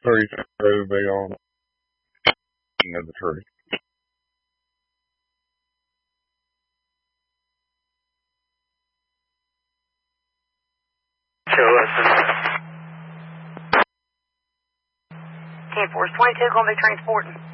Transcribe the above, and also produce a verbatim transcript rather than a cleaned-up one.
thirty-two be on of the tree. ten four twenty-two, gonna be transporting.